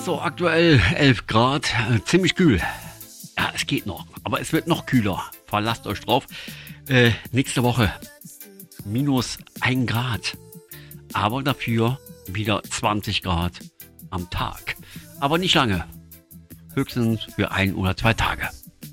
So, aktuell 11 Grad, ziemlich kühl. Ja, es geht noch, aber es wird noch kühler. Verlasst euch drauf. Nächste Woche minus 1 Grad. Aber dafür wieder 20 Grad am Tag. Aber nicht lange. Höchstens für 1 oder 2 Tage.